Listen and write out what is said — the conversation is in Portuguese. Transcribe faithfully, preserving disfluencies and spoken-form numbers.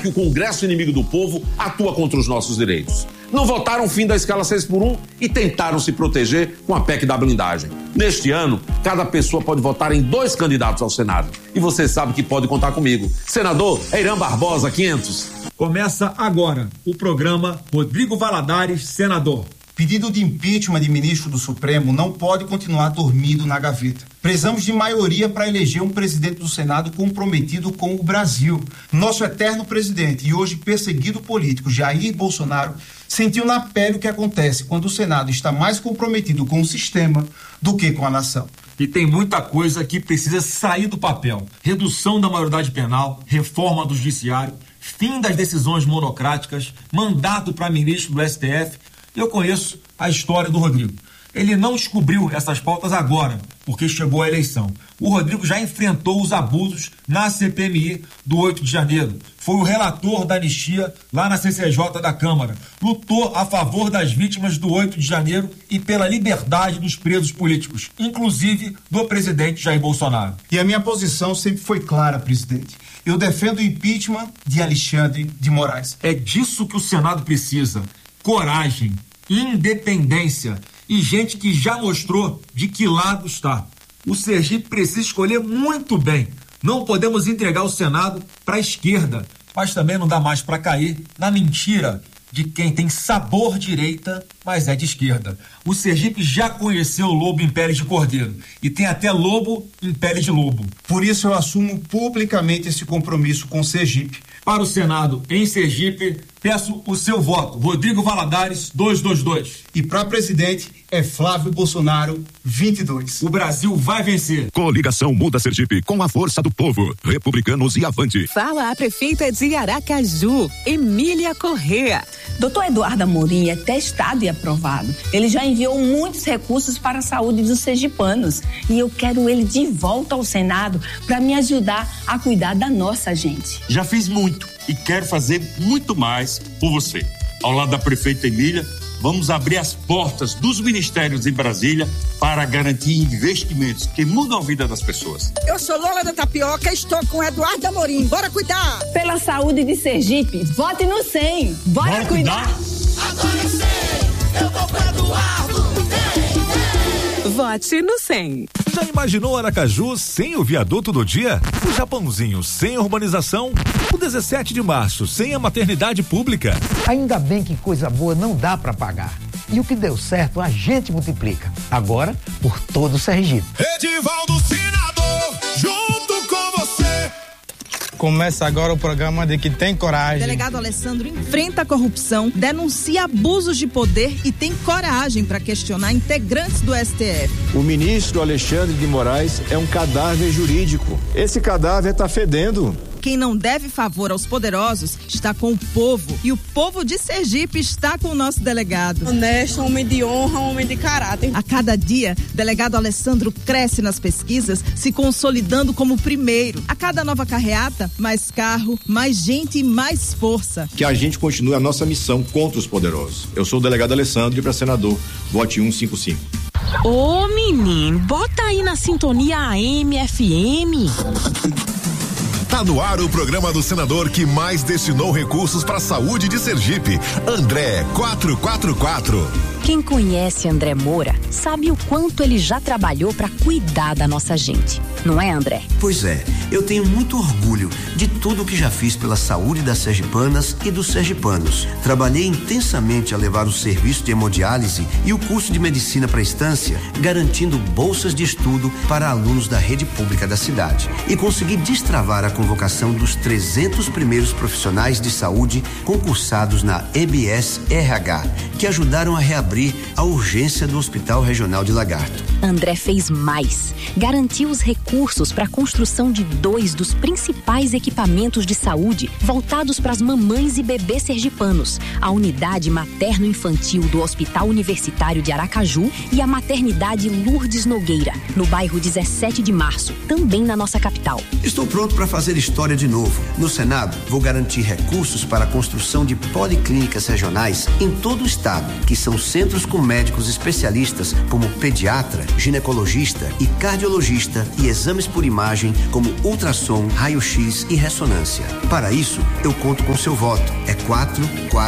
que o Congresso inimigo do povo atua contra os nossos direitos. Não votaram o fim da escala seis por um e tentaram se proteger com a P E C da blindagem. Neste ano, cada pessoa pode votar em dois candidatos ao Senado. E você sabe que pode contar comigo. Senador Eiram Barbosa, quinhentos. Começa agora o programa Rodrigo Valadares, senador. Pedido de impeachment de ministro do Supremo não pode continuar dormindo na gaveta. Precisamos de maioria para eleger um presidente do Senado comprometido com o Brasil. Nosso eterno presidente e hoje perseguido político, Jair Bolsonaro, sentiu na pele o que acontece quando o Senado está mais comprometido com o sistema do que com a nação. E tem muita coisa que precisa sair do papel. Redução da maioridade penal, reforma do judiciário, fim das decisões monocráticas, mandato para ministro do S T F. Eu conheço a história do Rodrigo. Ele não descobriu essas pautas agora, porque chegou a eleição. O Rodrigo já enfrentou os abusos na C P M I do oito de janeiro. Foi o relator da anistia lá na C C J da Câmara. Lutou a favor das vítimas do oito de janeiro e pela liberdade dos presos políticos, inclusive do presidente Jair Bolsonaro. E a minha posição sempre foi clara, presidente. Eu defendo o impeachment de Alexandre de Moraes. É disso que o Senado precisa. Coragem, independência e gente que já mostrou de que lado está. O Sergipe precisa escolher muito bem. Não podemos entregar o Senado para a esquerda, mas também não dá mais para cair na mentira de quem tem sabor direita, mas é de esquerda. O Sergipe já conheceu o lobo em pele de cordeiro e tem até lobo em pele de lobo. Por isso eu assumo publicamente esse compromisso com o Sergipe. Para o Senado em Sergipe, peço o seu voto. Rodrigo Valadares, duzentos e vinte e dois. E para presidente é Flávio Bolsonaro, vinte e dois. O Brasil vai vencer. Coligação Muda Sergipe, com a força do povo. Republicanos e avante. Fala a prefeita de Aracaju, Emília Correa. Doutor Eduardo Amorim é testado e aprovado. Ele já enviou muitos recursos para a saúde dos sergipanos. E eu quero ele de volta ao Senado para me ajudar a cuidar da nossa gente. Já fiz muito e quero fazer muito mais por você. Ao lado da prefeita Emília, vamos abrir as portas dos ministérios em Brasília para garantir investimentos que mudam a vida das pessoas. Eu sou Lola da Tapioca e estou com Eduardo Amorim. Bora cuidar! Pela saúde de Sergipe, vote no cem. Bora, Bora cuidar! cuidar. Agora é cem, eu vou para Eduardo. Vote no cem. Já imaginou Aracaju sem o viaduto do dia? O Japãozinho sem urbanização? O dezessete de março sem a maternidade pública? Ainda bem que coisa boa não dá pra pagar. E o que deu certo a gente multiplica. Agora, por todo o Sergipe. Edivaldo Senador, junto com você. Começa agora o programa de Que Tem Coragem. O delegado Alessandro enfrenta a corrupção, denuncia abusos de poder e tem coragem para questionar integrantes do S T F. O ministro Alexandre de Moraes é um cadáver jurídico. Esse cadáver está fedendo. Quem não deve favor aos poderosos está com o povo. E o povo de Sergipe está com o nosso delegado. Honesto, homem de honra, homem de caráter. A cada dia, delegado Alessandro cresce nas pesquisas, se consolidando como o primeiro. A cada nova carreata, mais carro, mais gente e mais força. Que a gente continue a nossa missão contra os poderosos. Eu sou o delegado Alessandro e para senador, vote cento e cinquenta e cinco. Ô menino, bota aí na sintonia A M F M. Tá no ar o programa do senador que mais destinou recursos para a saúde de Sergipe, André quatrocentos e quarenta e quatro. Quem conhece André Moura sabe o quanto ele já trabalhou para cuidar da nossa gente. Não é, André? Pois é, eu tenho muito orgulho de tudo que já fiz pela saúde das sergipanas e dos sergipanos. Trabalhei intensamente a levar o serviço de hemodiálise e o curso de medicina para a estância, garantindo bolsas de estudo para alunos da rede pública da cidade. E consegui destravar a convocação dos trezentos primeiros profissionais de saúde concursados na E B S R H, que ajudaram a reabrir a urgência do Hospital Regional de Lagarto. André fez mais. Garantiu os recursos para a construção de dois dos principais equipamentos de saúde voltados para as mamães e bebês sergipanos: a unidade materno-infantil do Hospital Universitário de Aracaju e a maternidade Lourdes Nogueira, no bairro dezessete de março, também na nossa capital. Estou pronto para fazer história de novo. No Senado, vou garantir recursos para a construção de policlínicas regionais em todo o estado, que são centros centros com médicos especialistas como pediatra, ginecologista e cardiologista e exames por imagem como ultrassom, raio-x e ressonância. Para isso, eu conto com seu voto. É quatro, quatro